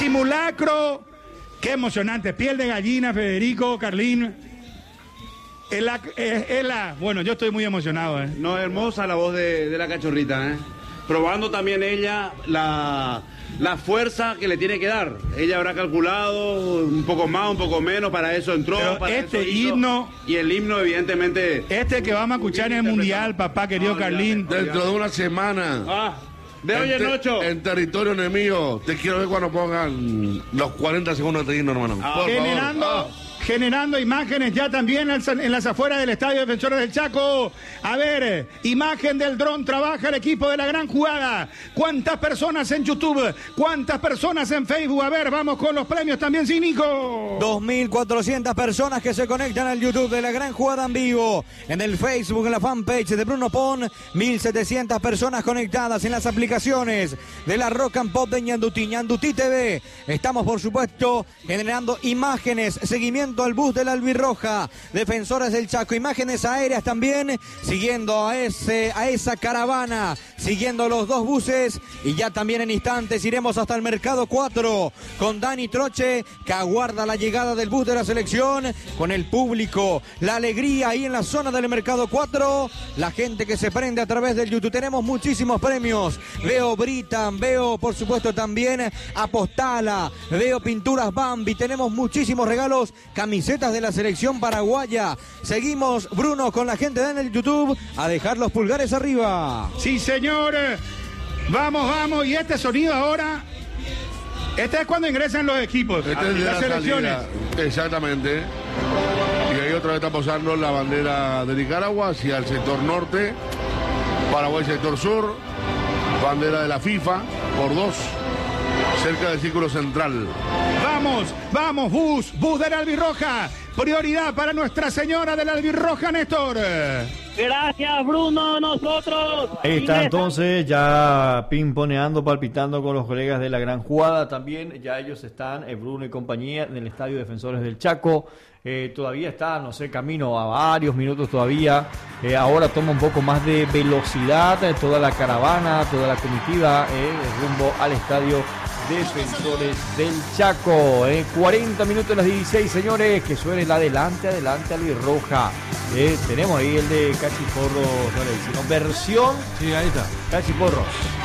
simulacro. Qué emocionante. Piel de gallina, Federico, Carlín. Bueno, yo estoy muy emocionado. No, hermosa la voz de la cachorrita. Probando también ella la fuerza que le tiene que dar. Ella habrá calculado un poco más, un poco menos, para eso entró. Pero para este eso hizo, himno... Y el himno, evidentemente... Este que vamos a escuchar en el Mundial, papá, querido Carlín. Dentro de una semana... De hoy en 8. En territorio enemigo. Te quiero ver cuando pongan los 40 segundos de himno, hermano. Generando imágenes ya también en las afueras del Estadio Defensores del Chaco. A ver, imagen del dron, trabaja el equipo de la gran jugada. ¿Cuántas personas en YouTube? ¿Cuántas personas en Facebook? A ver, vamos con los premios también, sí, Nico. 2.400 personas que se conectan al YouTube de la gran jugada en vivo. En el Facebook, en la fanpage de Bruno Pon, 1.700 personas conectadas en las aplicaciones de la Rock and Pop de Ñandutí, Ñandutí TV. Estamos, por supuesto, generando imágenes, seguimiento al bus de la Albirroja, Defensores del Chaco, imágenes aéreas también, siguiendo a esa caravana, siguiendo los dos buses, y ya también en instantes iremos hasta el Mercado 4 con Dani Troche, que aguarda la llegada del bus de la selección, con el público, la alegría ahí en la zona del Mercado 4, la gente que se prende a través del YouTube. Tenemos muchísimos premios, veo Britan, veo por supuesto también Apostala, veo Pinturas Bambi, tenemos muchísimos regalos, camisetas de la selección paraguaya. Seguimos, Bruno, con la gente en el YouTube a dejar los pulgares arriba. Sí, señor. Vamos. Y este sonido ahora, este es cuando ingresan los equipos. Este es de las selecciones. Salida. Exactamente. Y ahí otra vez está posando la bandera de Nicaragua hacia el sector norte. Paraguay sector sur. Bandera de la FIFA por 2. Cerca del círculo central. Vamos, bus de la Albirroja. Prioridad para Nuestra Señora de la Albirroja, Néstor. Gracias, Bruno, nosotros. Ahí está entonces ya pimponeando, palpitando con los colegas de la gran jugada. También ya ellos están, Bruno y compañía, en el Estadio Defensores del Chaco. Todavía está, no sé, camino a varios minutos todavía. Ahora toma un poco más de velocidad toda la caravana, toda la comitiva rumbo al Estadio Defensores del Chaco. 40 minutos las 16, señores, que suene el adelante, Albirroja. Tenemos ahí el de Cachiporros, versión. Sí, ahí está. Cachiporros.